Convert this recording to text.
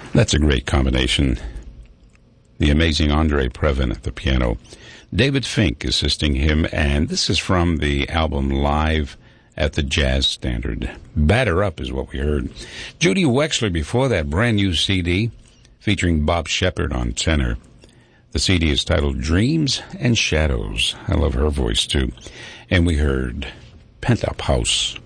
That's a great combination. The amazing Andre Previn at the piano. David Fink assisting him, and this is from the album Live at the Jazz Standard. Batter Up is what we heard. Judy Wexler before that, brand new CD featuring Bob Shepard on tenor. The CD is titled Dreams and Shadows. I love her voice too. And we heard Penthouse House.